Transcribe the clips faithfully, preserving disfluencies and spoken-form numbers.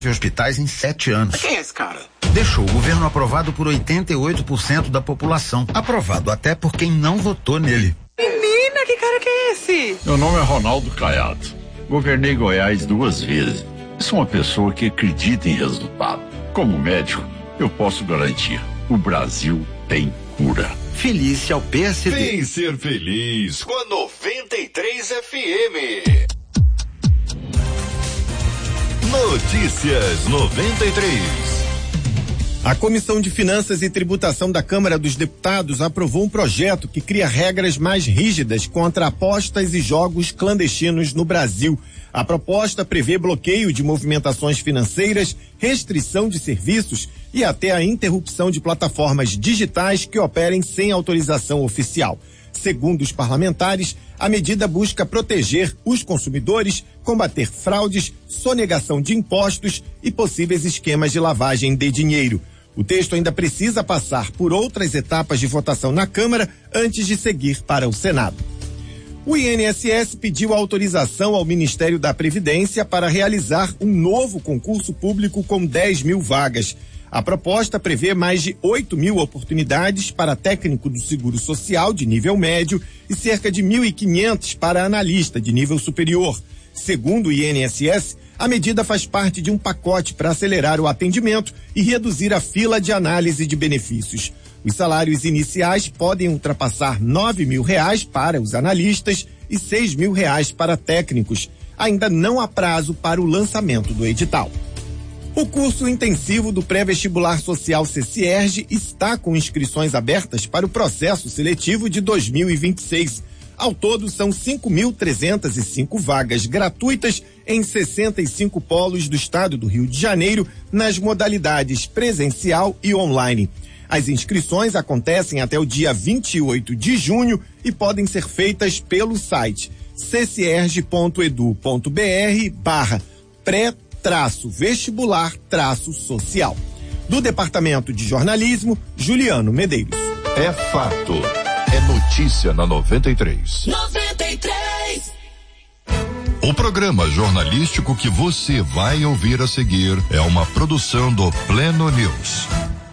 de hospitais em sete anos. Quem é esse cara? Deixou o governo aprovado por oitenta e oito por cento da população. Aprovado até por quem não votou nele. Menina, que cara que é esse? Meu nome é Ronaldo Caiado. Governei Goiás duas vezes. Sou uma pessoa que acredita em resultado. Como médico, eu posso garantir: o Brasil tem cura. Feliz ao P S D. Vem ser feliz com a noventa e três F M. Notícias noventa e três. A Comissão de Finanças e Tributação da Câmara dos Deputados aprovou um projeto que cria regras mais rígidas contra apostas e jogos clandestinos no Brasil. A proposta prevê bloqueio de movimentações financeiras, restrição de serviços e até a interrupção de plataformas digitais que operem sem autorização oficial. Segundo os parlamentares, a medida busca proteger os consumidores, combater fraudes, sonegação de impostos e possíveis esquemas de lavagem de dinheiro. O texto ainda precisa passar por outras etapas de votação na Câmara antes de seguir para o Senado. O I N S S pediu autorização ao Ministério da Previdência para realizar um novo concurso público com dez mil vagas. A proposta prevê mais de oito mil oportunidades para técnico do Seguro Social de nível médio e cerca de mil e quinhentos para analista de nível superior. Segundo o I N S S, a medida faz parte de um pacote para acelerar o atendimento e reduzir a fila de análise de benefícios. Os salários iniciais podem ultrapassar nove mil reais para os analistas e seis mil reais para técnicos. Ainda não há prazo para o lançamento do edital. O curso intensivo do pré-vestibular social CECIERJ está com inscrições abertas para o processo seletivo de dois mil e vinte e seis. Ao todo, são cinco mil trezentas e cinco vagas gratuitas em sessenta e cinco polos do estado do Rio de Janeiro, nas modalidades presencial e online. As inscrições acontecem até o dia vinte e oito de junho e podem ser feitas pelo site cecierj.edu.br barra pré-vestibular-social. Do Departamento de Jornalismo, Juliano Medeiros. É fato. É notícia na noventa e três. noventa e três. O programa jornalístico que você vai ouvir a seguir é uma produção do Pleno News.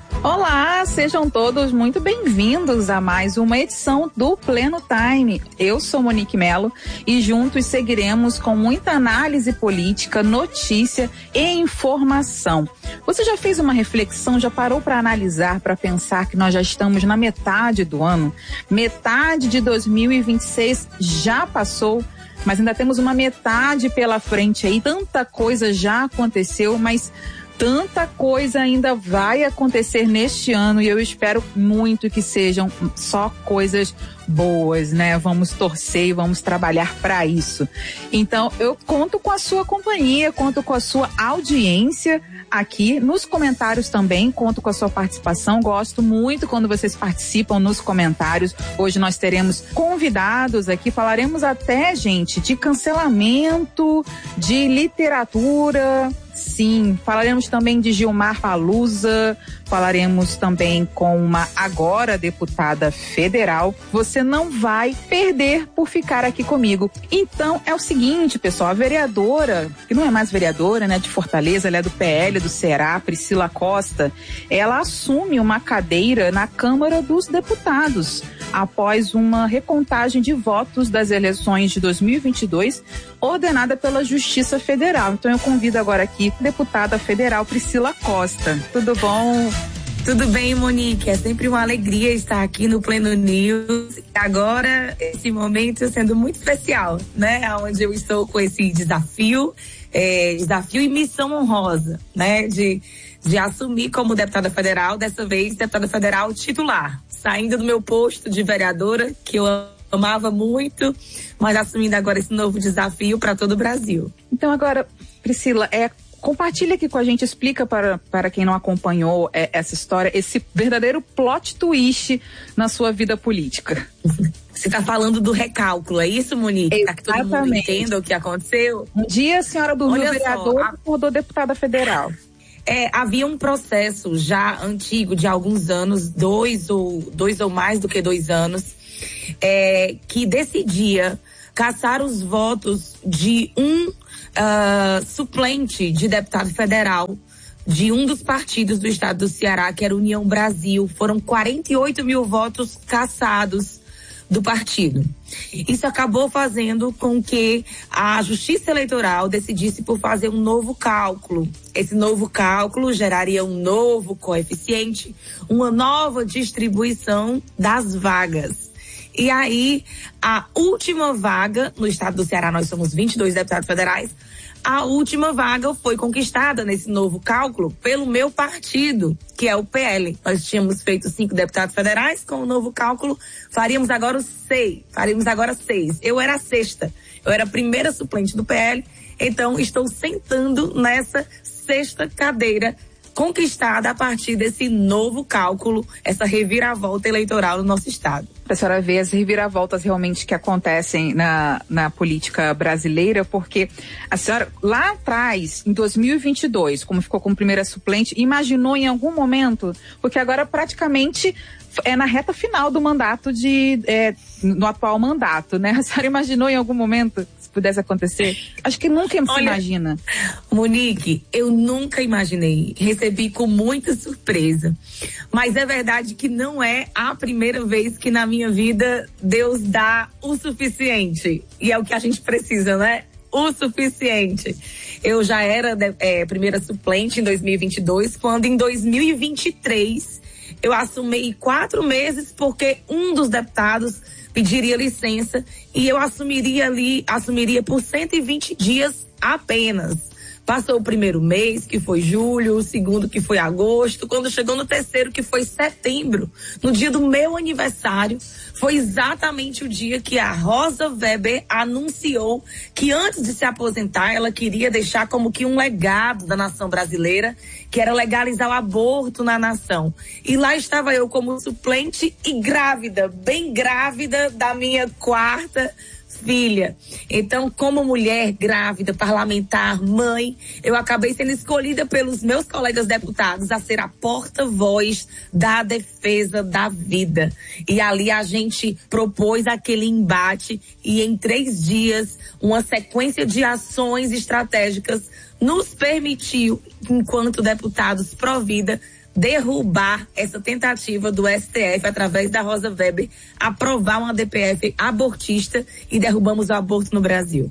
Olá, sejam todos muito bem-vindos a mais uma edição do Pleno Time. Eu sou Monique Melo e juntos seguiremos com muita análise política, notícia e informação. Você já fez uma reflexão, já parou para analisar, para pensar que nós já estamos na metade do ano? Metade de dois mil e vinte e seis já passou, mas ainda temos uma metade pela frente aí. Tanta coisa já aconteceu, mas tanta coisa ainda vai acontecer neste ano e eu espero muito que sejam só coisas boas, né? Vamos torcer e vamos trabalhar para isso. Então, eu conto com a sua companhia, conto com a sua audiência aqui nos comentários também, conto com a sua participação. Gosto muito quando vocês participam nos comentários. Hoje nós teremos convidados aqui, falaremos até, gente, de cancelamento, de literatura. Sim, falaremos também de Gilmar Palusa, falaremos também com uma agora deputada federal. Você não vai perder por ficar aqui comigo. Então, é o seguinte, pessoal, a vereadora, que não é mais vereadora, né, de Fortaleza, ela é do P L, do Ceará, Priscila Costa, ela assume uma cadeira na Câmara dos Deputados, após uma recontagem de votos das eleições de dois mil e vinte e dois, ordenada pela Justiça Federal. Então eu convido agora aqui a deputada federal Priscila Costa. Tudo bom? Tudo bem, Monique? É sempre uma alegria estar aqui no Pleno News. Agora, esse momento sendo muito especial, né? Onde eu estou com esse desafio, é, desafio e missão honrosa, né? De, de assumir como deputada federal, dessa vez deputada federal titular, saindo do meu posto de vereadora, que eu amava muito, mas assumindo agora esse novo desafio para todo o Brasil. Então agora, Priscila, é, compartilha aqui com a gente, explica para, para quem não acompanhou é, essa história, esse verdadeiro plot twist na sua vida política. Você está falando do recálculo, é isso, Monique? Para que todo mundo entenda o que aconteceu? Um dia a senhora do Rio vereador a... acordou deputada federal. É, havia um processo já antigo de alguns anos, dois ou, dois ou mais do que dois anos, é, que decidia caçar os votos de um uh, suplente de deputado federal de um dos partidos do estado do Ceará, que era União Brasil. Foram quarenta e oito mil votos cassados do partido. Isso acabou fazendo com que a Justiça Eleitoral decidisse por fazer um novo cálculo. Esse novo cálculo geraria um novo coeficiente, uma nova distribuição das vagas. E aí, a última vaga, no estado do Ceará nós somos vinte e dois deputados federais, a última vaga foi conquistada nesse novo cálculo pelo meu partido, que é o P L. Nós tínhamos feito cinco deputados federais, com o novo cálculo faríamos agora os seis, faríamos agora seis. Eu era a sexta, eu era a primeira suplente do P L, então estou sentando nessa sexta cadeira conquistada a partir desse novo cálculo, essa reviravolta eleitoral no nosso estado. A senhora vê as reviravoltas realmente que acontecem na, na política brasileira, porque a senhora lá atrás, em dois mil e vinte e dois, como ficou como primeira suplente, imaginou em algum momento, porque agora praticamente é na reta final do mandato de, é, no atual mandato, né? A senhora imaginou em algum momento se pudesse acontecer? Acho que nunca se imagina. Monique, eu nunca imaginei. Recebi com muita surpresa. Mas é verdade que não é a primeira vez que na minha vida Deus dá o suficiente. E é o que a gente precisa, né? O suficiente. Eu já era é, primeira suplente em dois mil e vinte e dois, quando em dois mil e vinte e três eu assumi quatro meses porque um dos deputados pediria licença e eu assumiria ali, assumiria por cento e vinte dias apenas. Passou o primeiro mês, que foi julho, o segundo, que foi agosto, quando chegou no terceiro, que foi setembro, no dia do meu aniversário, foi exatamente o dia que a Rosa Weber anunciou que antes de se aposentar, ela queria deixar como que um legado da nação brasileira, que era legalizar o aborto na nação. E lá estava eu como suplente e grávida, bem grávida da minha quarta filha. Então, como mulher grávida, parlamentar, mãe, eu acabei sendo escolhida pelos meus colegas deputados a ser a porta-voz da defesa da vida. E ali a gente propôs aquele embate e em três dias, uma sequência de ações estratégicas nos permitiu, enquanto deputados pró-vida, derrubar essa tentativa do S T F, através da Rosa Weber, aprovar uma D P F abortista e derrubamos o aborto no Brasil.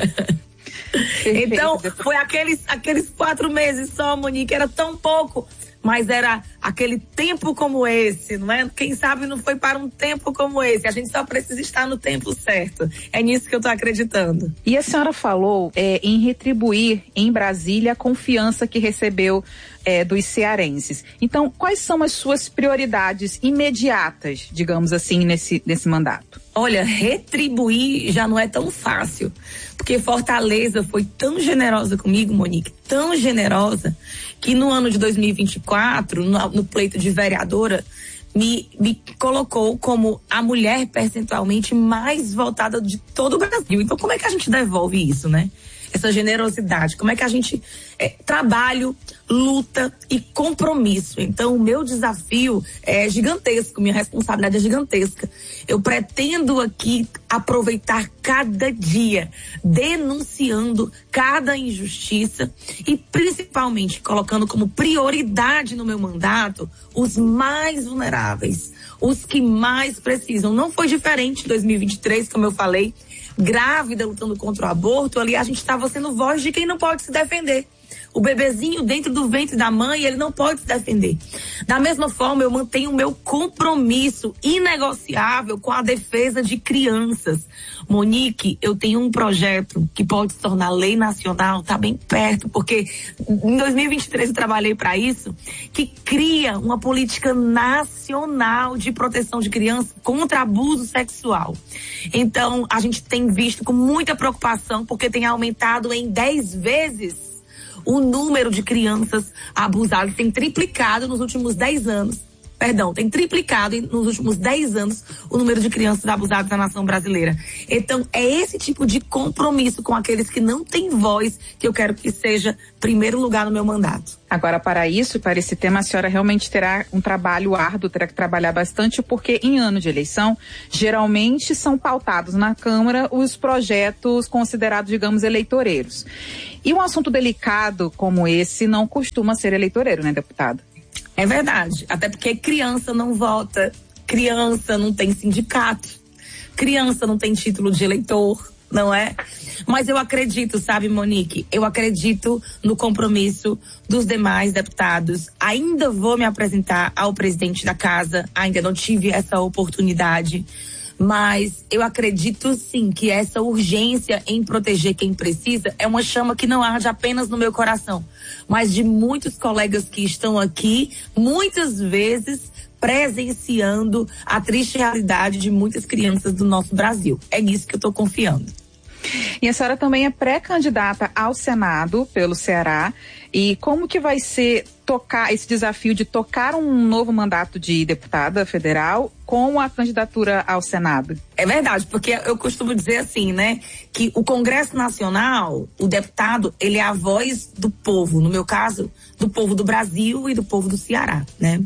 Então, foi aqueles, aqueles quatro meses só, Monique, era tão pouco, mas era aquele tempo como esse, não é? Quem sabe não foi para um tempo como esse, a gente só precisa estar no tempo certo. É nisso que eu tô acreditando. E a senhora falou é, em retribuir em Brasília a confiança que recebeu é, dos cearenses. Então, quais são as suas prioridades imediatas, digamos assim, nesse, nesse mandato? Olha, retribuir já não é tão fácil, porque Fortaleza foi tão generosa comigo, Monique, tão generosa, que no ano de dois mil e vinte e quatro, no, no pleito de vereadora, me, me colocou como a mulher percentualmente mais votada de todo o Brasil. Então, como é que a gente devolve isso, né? Essa generosidade, como é que a gente é, trabalho, luta e compromisso. Então, o meu desafio é gigantesco, minha responsabilidade é gigantesca. Eu pretendo aqui aproveitar cada dia, denunciando cada injustiça e principalmente colocando como prioridade no meu mandato os mais vulneráveis, os que mais precisam. Não foi diferente em dois mil e vinte e três, como eu falei, grávida lutando contra o aborto, ali a gente estava sendo voz de quem não pode se defender. O bebezinho dentro do ventre da mãe, ele não pode se defender. Da mesma forma, eu mantenho o meu compromisso inegociável com a defesa de crianças. Monique, eu tenho um projeto que pode se tornar lei nacional, tá bem perto, porque em dois mil e vinte e três eu trabalhei para isso, que cria uma política nacional de proteção de crianças contra abuso sexual. Então, a gente tem visto com muita preocupação, porque tem aumentado em dez vezes o número de crianças abusadas, tem triplicado nos últimos dez anos. perdão, tem triplicado nos últimos dez anos o número de crianças abusadas na nação brasileira. Então, é esse tipo de compromisso com aqueles que não têm voz que eu quero que seja primeiro lugar no meu mandato. Agora, para isso, para esse tema, a senhora realmente terá um trabalho árduo, terá que trabalhar bastante, porque em ano de eleição, geralmente são pautados na Câmara os projetos considerados, digamos, eleitoreiros. E um assunto delicado como esse não costuma ser eleitoreiro, né, deputada? É verdade, até porque criança não vota, criança não tem sindicato, criança não tem título de eleitor, não é? Mas eu acredito, sabe, Monique, eu acredito no compromisso dos demais deputados. Ainda vou me apresentar ao presidente da casa, ainda não tive essa oportunidade, mas eu acredito sim que essa urgência em proteger quem precisa é uma chama que não arde apenas no meu coração, mas de muitos colegas que estão aqui, muitas vezes presenciando a triste realidade de muitas crianças do nosso Brasil. É nisso que eu estou confiando. E a senhora também é pré-candidata ao Senado pelo Ceará. E como que vai ser tocar esse desafio de tocar um novo mandato de deputada federal com a candidatura ao Senado? É verdade, porque eu costumo dizer assim, né, que o Congresso Nacional, o deputado, ele é a voz do povo, no meu caso, do povo do Brasil e do povo do Ceará, né?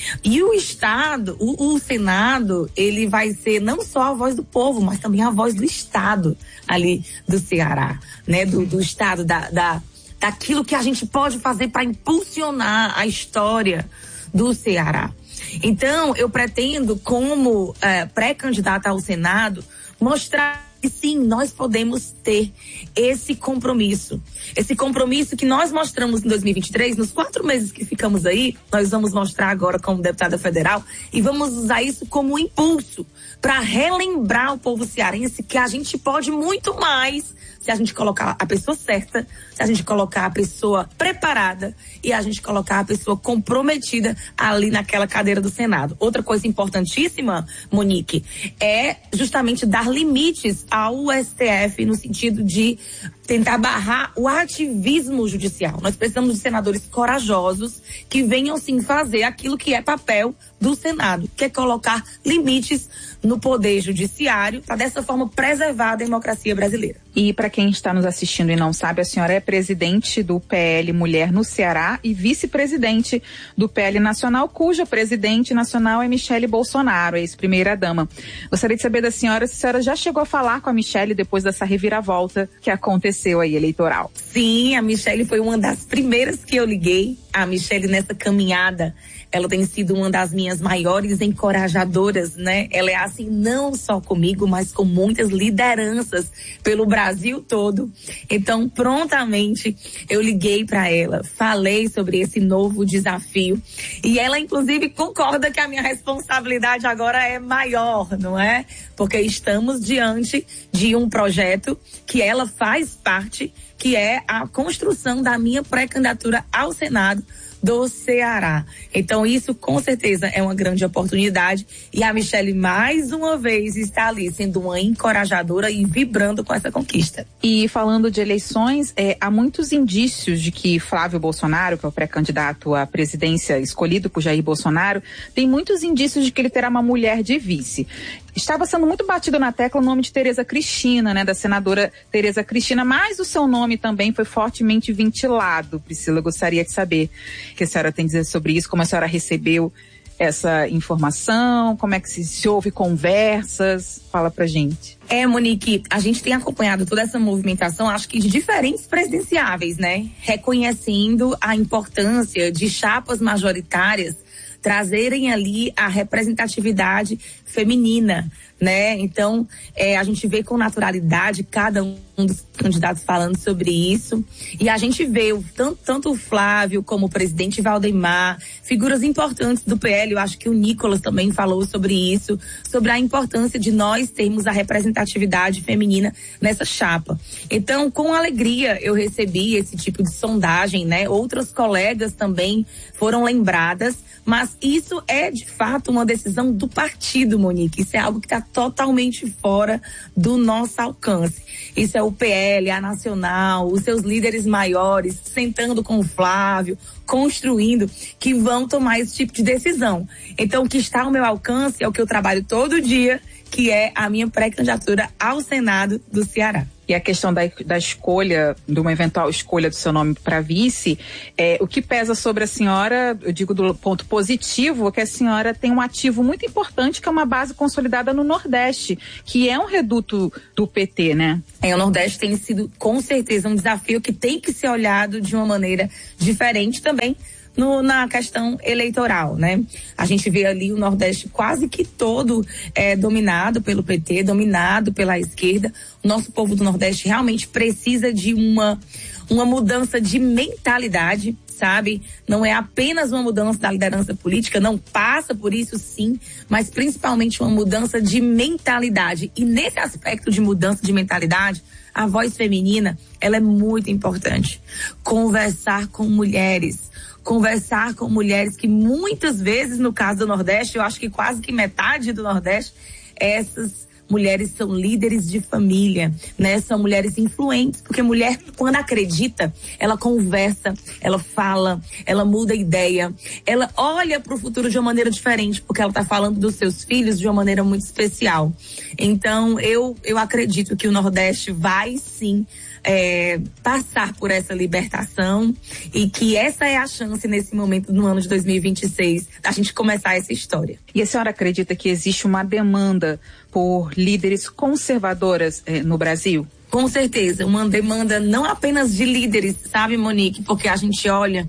E o Estado, o, o Senado, ele vai ser não só a voz do povo, mas também a voz do Estado ali do Ceará, né, do, do Estado, da, da daquilo que a gente pode fazer para impulsionar a história do Ceará. Então, eu pretendo, como é, pré-candidata ao Senado, mostrar que sim, nós podemos ter esse compromisso. Esse compromisso que nós mostramos em dois mil e vinte e três, nos quatro meses que ficamos aí, nós vamos mostrar agora como deputada federal e vamos usar isso como impulso para relembrar o povo cearense que a gente pode muito mais se a gente colocar a pessoa certa, se a gente colocar a pessoa preparada e a gente colocar a pessoa comprometida ali naquela cadeira do Senado. Outra coisa importantíssima, Monique, é justamente dar limites ao S T F no sentido de tentar barrar o ativismo judicial. Nós precisamos de senadores corajosos que venham sim fazer aquilo que é papel do Senado, que é colocar limites no poder judiciário para dessa forma preservar a democracia brasileira. E para quem está nos assistindo e não sabe, a senhora é presidente do P L Mulher no Ceará e vice-presidente do P L Nacional, cuja presidente nacional é Michele Bolsonaro, ex-primeira-dama. Gostaria de saber da senhora se a senhora já chegou a falar com a Michele depois dessa reviravolta que aconteceu aí eleitoral. Sim, a Michele foi uma das primeiras que eu liguei. A Michele nessa caminhada, ela tem sido uma das minhas maiores encorajadoras, né? Ela é assim não só comigo, mas com muitas lideranças pelo Brasil todo. Então, prontamente, eu liguei para ela, falei sobre esse novo desafio e ela, inclusive, concorda que a minha responsabilidade agora é maior, não é? Porque estamos diante de um projeto que ela faz parte, que é a construção da minha pré-candidatura ao Senado do Ceará. Então isso com certeza é uma grande oportunidade e a Michele mais uma vez está ali sendo uma encorajadora e vibrando com essa conquista. E falando de eleições, é, há muitos indícios de que Flávio Bolsonaro, que é o pré-candidato à presidência escolhido por Jair Bolsonaro, tem muitos indícios de que ele terá uma mulher de vice. Estava sendo muito batido na tecla o nome de Tereza Cristina, né, da senadora Tereza Cristina, mas o seu nome também foi fortemente ventilado. Priscila, eu gostaria de saber o que a senhora tem a dizer sobre isso, como a senhora recebeu essa informação, como é que se, se houve conversas, fala pra gente. É, Monique, a gente tem acompanhado toda essa movimentação, acho que de diferentes presidenciáveis, né, reconhecendo a importância de chapas majoritárias trazerem ali a representatividade feminina, né? Então, é, a gente vê com naturalidade cada um dos candidatos falando sobre isso e a gente vê o, tanto, tanto o Flávio como o presidente Valdemar, figuras importantes do P L, eu acho que o Nicolas também falou sobre isso, sobre a importância de nós termos a representatividade feminina nessa chapa. Então, com alegria eu recebi esse tipo de sondagem, né? Outras colegas também foram lembradas, mas isso é de fato uma decisão do partido, Monique, isso é algo que está totalmente fora do nosso alcance. Isso é o P L, a Nacional, os seus líderes maiores, sentando com o Flávio, construindo, que vão tomar esse tipo de decisão. Então, o que está ao meu alcance é o que eu trabalho todo dia, que é a minha pré-candidatura ao Senado do Ceará. E a questão da, da escolha, de uma eventual escolha do seu nome para vice, é, o que pesa sobre a senhora, eu digo do ponto positivo, é que a senhora tem um ativo muito importante, que é uma base consolidada no Nordeste, que é um reduto do P T, né? É, o Nordeste tem sido, com certeza, um desafio que tem que ser olhado de uma maneira diferente também, No, na questão eleitoral, né? A gente vê ali o Nordeste quase que todo é, dominado pelo P T, dominado pela esquerda. O nosso povo do Nordeste realmente precisa de uma, uma mudança de mentalidade, sabe? Não é apenas uma mudança da liderança política, não passa por isso sim, mas principalmente uma mudança de mentalidade. E nesse aspecto de mudança de mentalidade, a voz feminina, ela é muito importante. Conversar com mulheres, conversar com mulheres que muitas vezes, no caso do Nordeste, eu acho que quase que metade do Nordeste, essas mulheres são líderes de família, né? São mulheres influentes, porque mulher, quando acredita, ela conversa, ela fala, ela muda ideia, ela olha para o futuro de uma maneira diferente, porque ela está falando dos seus filhos de uma maneira muito especial. Então, eu, eu acredito que o Nordeste vai sim É, passar por essa libertação e que essa é a chance nesse momento, no ano de dois mil e vinte e seis, da gente começar essa história. E a senhora acredita que existe uma demanda por líderes conservadoras eh, no Brasil? Com certeza, uma demanda não apenas de líderes, sabe, Monique? Porque a gente olha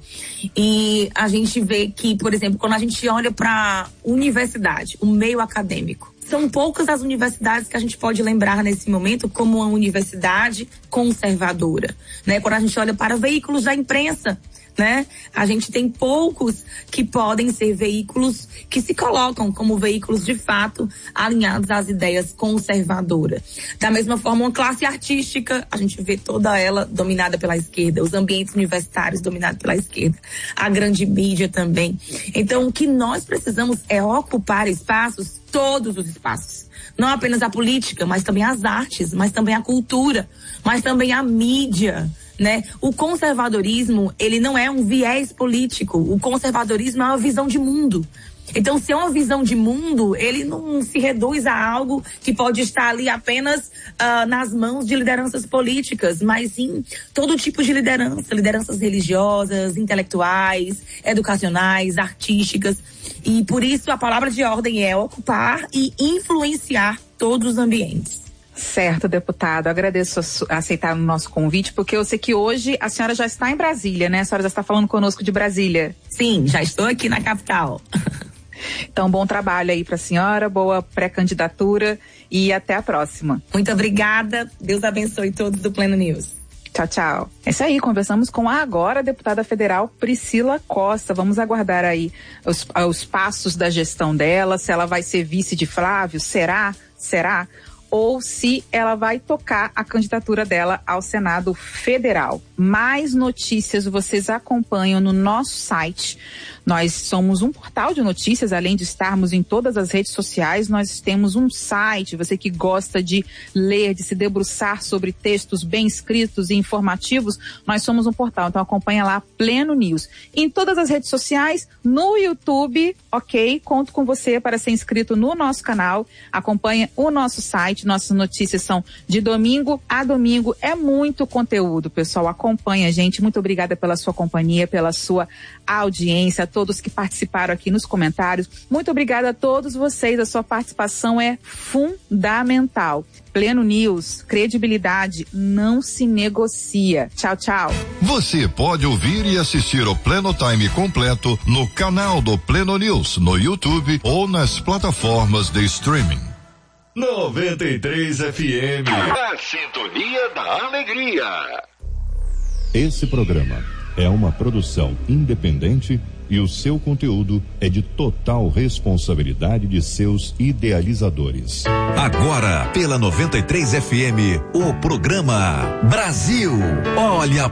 e a gente vê que, por exemplo, quando a gente olha para universidade, o meio acadêmico, são poucas as universidades que a gente pode lembrar nesse momento como uma universidade conservadora, né? Quando a gente olha para veículos da imprensa, né? A gente tem poucos que podem ser veículos que se colocam como veículos de fato alinhados às ideias conservadoras. Da mesma forma, uma classe artística, a gente vê toda ela dominada pela esquerda, os ambientes universitários dominados pela esquerda, a grande mídia também. Então, o que nós precisamos é ocupar espaços, todos os espaços. Não apenas a política, mas também as artes, mas também a cultura, mas também a mídia, né? O conservadorismo, ele não é um viés político. O conservadorismo é uma visão de mundo. Então, se é uma visão de mundo, ele não se reduz a algo que pode estar ali apenas uh, nas mãos de lideranças políticas, mas sim todo tipo de liderança, lideranças religiosas, intelectuais, educacionais, artísticas. E por isso a palavra de ordem é ocupar e influenciar todos os ambientes. Certo, deputado. Agradeço a aceitar o nosso convite, porque eu sei que hoje a senhora já está em Brasília, né? A senhora já está falando conosco de Brasília. Sim, já estou aqui na capital. Então, bom trabalho aí para a senhora, boa pré-candidatura e até a próxima. Muito obrigada. Deus abençoe todos do Pleno News. Tchau, tchau. É isso aí, conversamos com a agora deputada federal Priscila Costa. Vamos aguardar aí os, os passos da gestão dela, se ela vai ser vice de Flávio, será? Será? Ou se ela vai tocar a candidatura dela ao Senado Federal. Mais notícias vocês acompanham no nosso site. Nós somos um portal de notícias, além de estarmos em todas as redes sociais, nós temos um site. Você que gosta de ler, de se debruçar sobre textos bem escritos e informativos, nós somos um portal. Então acompanha lá Pleno News. Em todas as redes sociais, no YouTube, ok? Conto com você para ser inscrito no nosso canal. Acompanha o nosso site. Nossas notícias são de domingo a domingo. É muito conteúdo, pessoal. Acompanha a gente. Muito obrigada pela sua companhia, pela sua audiência, a todos que participaram aqui nos comentários. Muito obrigada a todos vocês. A sua participação é fundamental. Pleno News, credibilidade não se negocia. Tchau, tchau. Você pode ouvir e assistir o Pleno Time completo no canal do Pleno News, no YouTube ou nas plataformas de streaming. noventa e três F M. A sintonia da alegria. Esse programa é uma produção independente e o seu conteúdo é de total responsabilidade de seus idealizadores. Agora, pela noventa e três F M, o programa Brasil Olha